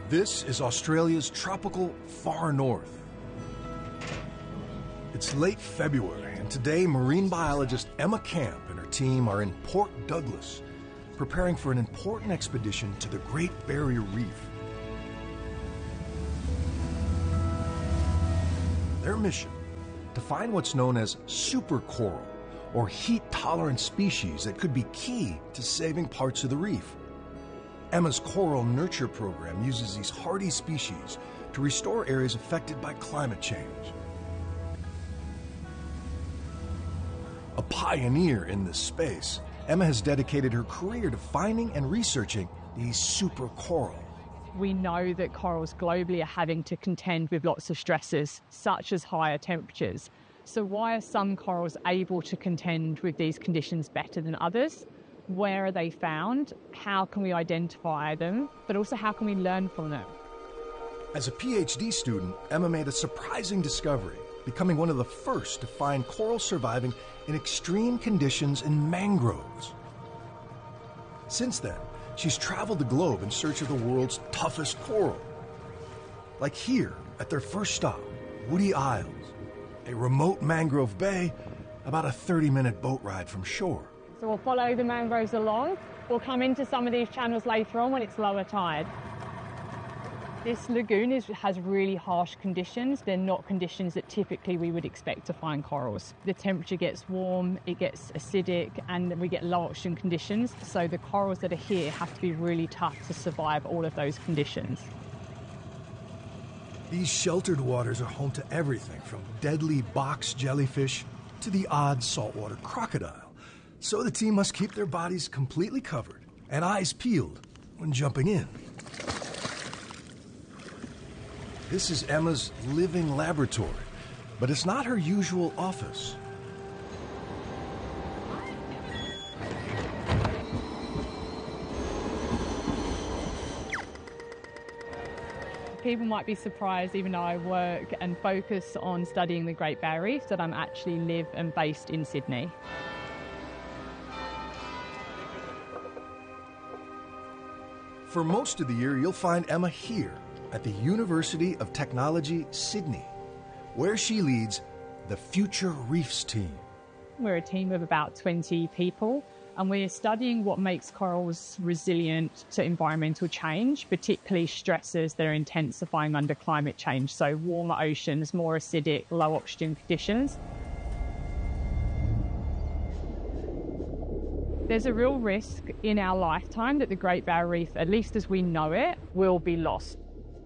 This is Australia's tropical far north. It's late February, and today marine biologist Emma Camp and her team are in Port Douglas, preparing for an important expedition to the Great Barrier Reef. Their mission: to find what's known as supercoral, or heat-tolerant species that could be key to saving parts of the reef. Emma's coral nurture program uses these hardy species to restore areas affected by climate change. A pioneer in this space, Emma has dedicated her career to finding and researching these supercoral. We know that corals globally are having to contend with lots of stresses, such as higher temperatures. So why are some corals able to contend with these conditions better than others? Where are they found? How can we identify them? But also, how can we learn from them? As a PhD student, Emma made a surprising discovery, becoming one of the first to find coral surviving in extreme conditions in mangroves. Since then, she's traveled the globe in search of the world's toughest coral. Like here, at their first stop, Woody Isles, a remote mangrove bay about a 30-minute boat ride from shore. So we'll follow the mangroves along. We'll come into some of these channels later on when it's lower tide. This lagoon has really harsh conditions. They're not conditions that typically we would expect to find corals. The temperature gets warm, it gets acidic, and we get low oxygen conditions. So the corals that are here have to be really tough to survive all of those conditions. These sheltered waters are home to everything from deadly box jellyfish to the odd saltwater crocodile. So the team must keep their bodies completely covered and eyes peeled when jumping in. This is Emma's living laboratory, but it's not her usual office. People might be surprised, even though I work and focus on studying the Great Barrier Reef, that I'm actually live and based in Sydney. For most of the year, you'll find Emma here at the University of Technology, Sydney, where she leads the Future Reefs team. We're a team of about 20 people, and we're studying what makes corals resilient to environmental change, particularly stresses that are intensifying under climate change, so warmer oceans, more acidic, low oxygen conditions. There's a real risk in our lifetime that the Great Barrier Reef, at least as we know it, will be lost.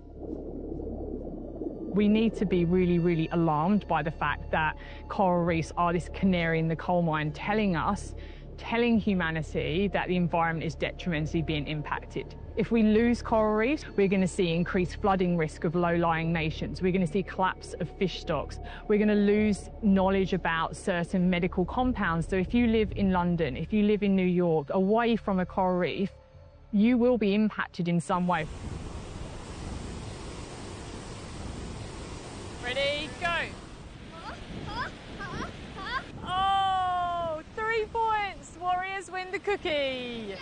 We need to be really, really alarmed by the fact that coral reefs are this canary in the coal mine telling humanity that the environment is detrimentally being impacted. If we lose coral reefs, we're going to see increased flooding risk of low-lying nations. We're going to see collapse of fish stocks. We're going to lose knowledge about certain medical compounds. So if you live in London, if you live in New York, away from a coral reef, you will be impacted in some way. Ready, go. Oh, 3 points. Warriors win the cookie.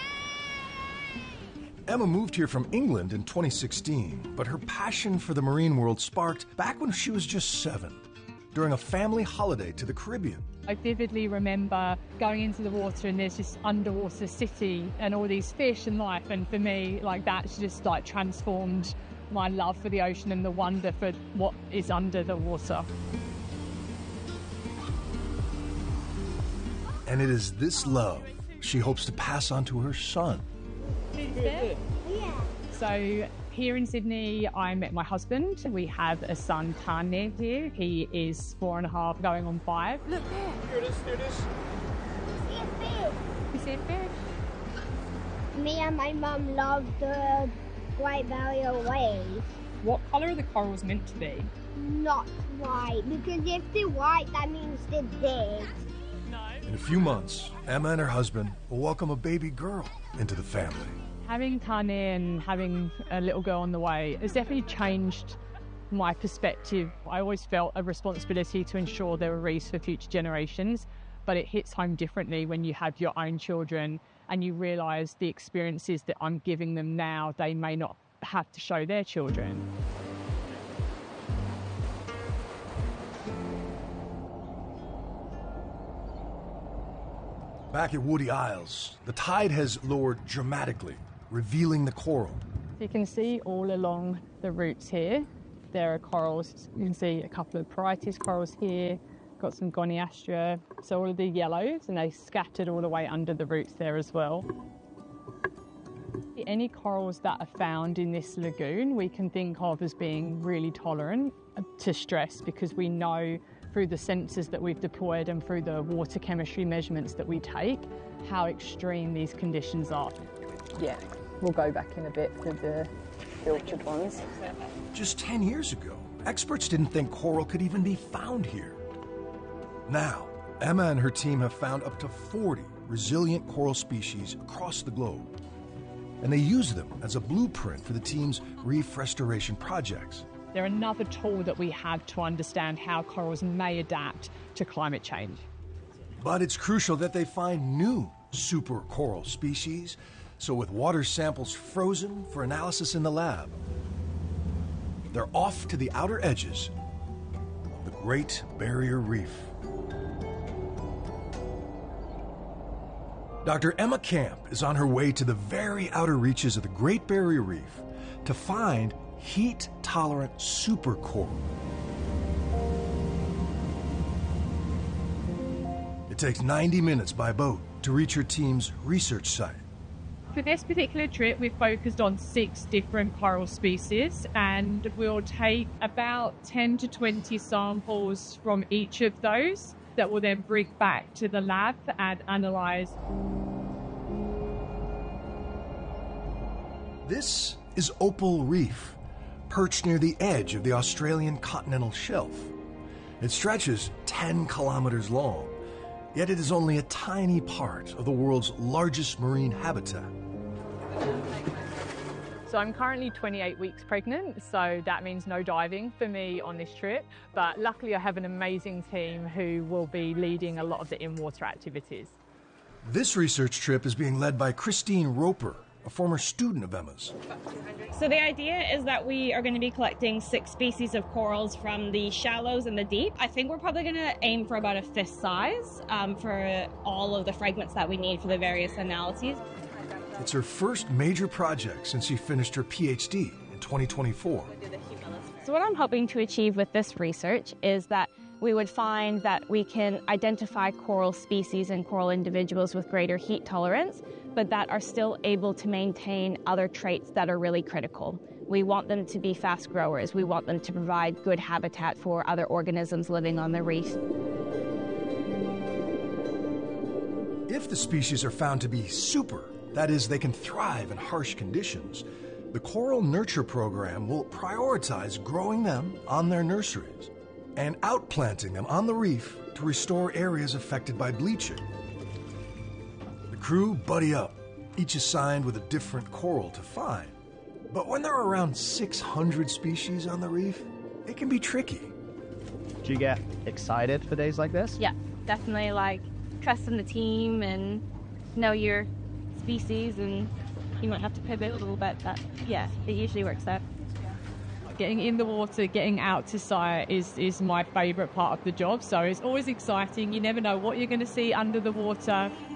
Emma moved here from England in 2016, but her passion for the marine world sparked back when she was just 7, during a family holiday to the Caribbean. I vividly remember going into the water and there's this underwater city and all these fish and life, and for me, like, that's just like transformed my love for the ocean and the wonder for what is under the water. And it is this love she hopes to pass on to her son. Yeah. So here in Sydney, I met my husband. We have a son, Tane, here. He is 4.5, going on 5. Look there. Here it is, here it is. See a fish. You see a fish? Me and my mum love the Great Barrier Reef. What colour are the corals meant to be? Not white, because if they're white, that means they're dead. No. In a few months, Emma and her husband will welcome a baby girl into the family. Having Tane and having a little girl on the way has definitely changed my perspective. I always felt a responsibility to ensure there were reefs for future generations, but it hits home differently when you have your own children and you realise the experiences that I'm giving them now, they may not have to show their children. Back at Woody Isles, the tide has lowered dramatically, revealing the coral. You can see all along the roots here, there are corals. You can see a couple of Parietes corals here, got some Goniastra, so all of the yellows, and they scattered all the way under the roots there as well. Any corals that are found in this lagoon we can think of as being really tolerant to stress, because we know through the sensors that we've deployed and through the water chemistry measurements that we take how extreme these conditions are. Yeah, we'll go back in a bit with the filtered ones. Just 10 years ago, experts didn't think coral could even be found here. Now, Emma and her team have found up to 40 resilient coral species across the globe. And they use them as a blueprint for the team's reef restoration projects. They're another tool that we have to understand how corals may adapt to climate change. But it's crucial that they find new super coral species, so with water samples frozen for analysis in the lab, they're off to the outer edges of the Great Barrier Reef. Dr. Emma Camp is on her way to the very outer reaches of the Great Barrier Reef to find heat-tolerant supercoral. It takes 90 minutes by boat to reach her team's research site. For this particular trip, we've focused on 6 different coral species, and we'll take about 10 to 20 samples from each of those that will then bring back to the lab and analyse. This is Opal Reef, perched near the edge of the Australian continental shelf. It stretches 10 kilometers long, yet it is only a tiny part of the world's largest marine habitat. So I'm currently 28 weeks pregnant, so that means no diving for me on this trip. But luckily I have an amazing team who will be leading a lot of the in-water activities. This research trip is being led by Christine Roper, a former student of Emma's. So the idea is that we are going to be collecting 6 species of corals from the shallows and the deep. I think we're probably going to aim for about a fist size for all of the fragments that we need for the various analyses. It's her first major project since she finished her PhD in 2024. So what I'm hoping to achieve with this research is that we would find that we can identify coral species and coral individuals with greater heat tolerance, but that are still able to maintain other traits that are really critical. We want them to be fast growers. We want them to provide good habitat for other organisms living on the reef. If the species are found to be super, that is, they can thrive in harsh conditions, the Coral Nurture Program will prioritize growing them on their nurseries and outplanting them on the reef to restore areas affected by bleaching. The crew buddy up, each assigned with a different coral to find. But when there are around 600 species on the reef, it can be tricky. Do you get excited for days like this? Yeah, definitely like trust in the team and know your species, and you might have to pivot a little bit, but yeah, it usually works out. Getting in the water, getting out to site is my favourite part of the job, so it's always exciting. You never know what you're going to see under the water.